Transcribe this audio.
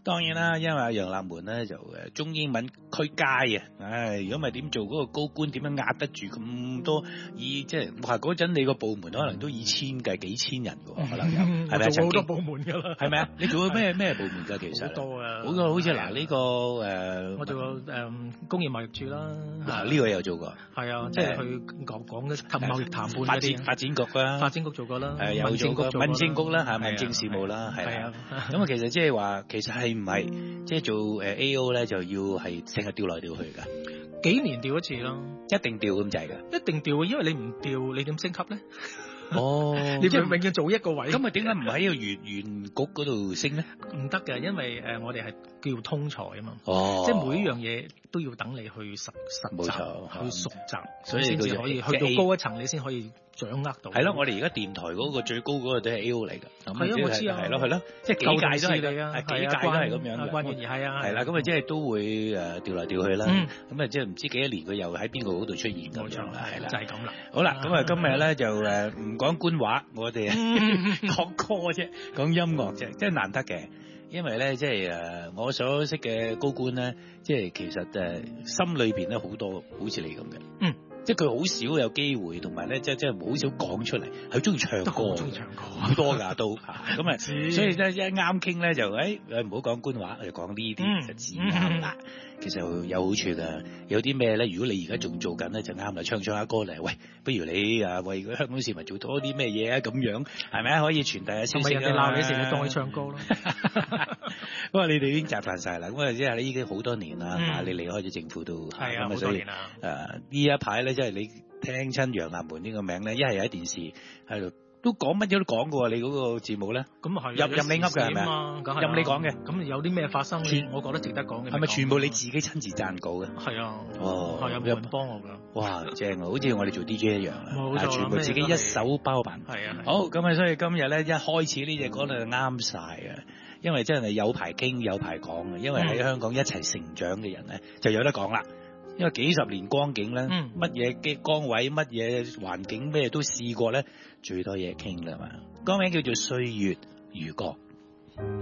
當然啦，因為阿楊立門咧就中英文區街啊，如果唔係點做嗰個高官，點樣壓得住咁多？即係話嗰陣你個部門可能都以千計幾千人㗎喎，可能有係咪？ 做好多部門㗎啦， 係咪啊？你做過咩部門㗎？其實好多啊， 好似嗱呢個我做過工業貿易處啦， 呢個有做過， 係啊，即係去講嘅貿易談判嗰啲發展局啦， 發展局做過啦， 有做過民政局啦，民政事務啦，係啊。咁啊，其實即係話，其實係唔係即係做AO 咧，就要係成日調來調去㗎？ 幾年調一次咯， 一定調咁滯㗎？ 一定調嘅，因為你唔調，你點升級咧？ 哦， 你永遠做一個位。 咁啊，點解唔喺個原局嗰度升咧？ 唔得嘅，因為我哋係叫通才啊嘛。 哦， 即係每一樣嘢都要等你去實習，去熟習，所以先至可以去到高一層，你先可以掌握到。 係咯，我哋而家電台嗰個最高嗰個都係 AO 嚟㗎。 係啊，我知啊。 係咯，即係幾屆都係㗎，幾屆都係咁樣嘅。 關鍵係啊。係啦，咁啊即係都會調來調去啦。咁啊即係唔知幾多年佢又喺邊個嗰度出現咁樣啦。係啦， 就係咁啦。 好啦，咁啊今日咧就唔講官話，我哋講歌啫，講音樂啫，真係難得嘅。因為咧，即係我所識嘅高官咧，即係其實心裏邊咧好多好似你咁嘅，即係佢好少有機會，同埋咧即係好少講出嚟，佢中意唱歌，好多㗎都咁啊，所以咧一啱傾咧就唔好講官話，就講呢啲就自啱啦。其實有好處㗎，有啲咩咧？如果你而家仲做緊咧，就啱啦，唱下歌嚟。喂，不如你為香港市民做多啲咩嘢啊？咁樣係咪啊？可以傳遞下消息啊！ 人哋鬧你時，你當佢唱歌咯。 不過你哋已經習慣晒啦，咁啊即係你已經好多年啦，你離開咗政府都係啊，好多年啦。 呢一排咧，即係你聽親楊立門呢個名咧，一係喺電視喺度。都講乜嘢都講過喎，你嗰個節目咧， 咁啊係任你噏嘅係咪啊？任你講嘅， 咁有啲咩發生？我覺得值得講嘅。 係咪全部你自己親自撰稿嘅？ 係啊， 哦， 係啊，冇人幫我㗎。 哇，正啊，好似我哋做 DJ 一樣啊， 冇錯， 全部自己一手包辦。 係啊， 好，咁啊，所以今日咧一開始呢隻歌咧就啱晒啊，因為真係有排傾有排講嘅，因為喺香港一齊成長嘅人咧就有得講啦。因為幾十年光景咧，乜嘢嘅崗位、乜嘢環境咩都試過咧，最多嘢傾啦嘛。歌名叫做《歲月如歌》。